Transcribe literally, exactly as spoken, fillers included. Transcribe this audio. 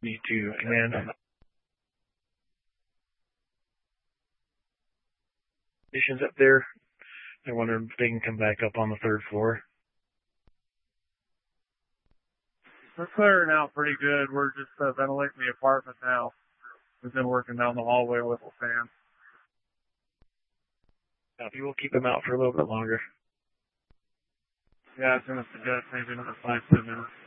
need to command conditions up there. I wonder if they can come back up on the third floor. We're clearing out pretty good. We're just uh, ventilating the apartment now. We've been working down the hallway with the fan. Copy. We'll keep them out for a little bit longer. Yeah, it's going to suggest maybe another five, ten minutes.